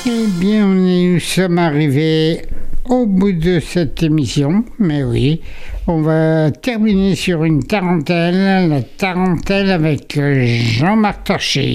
Eh bien, nous sommes arrivés au bout de cette émission, mais oui, on va terminer sur une tarentelle, la tarentelle avec Jean-Marc Torchy.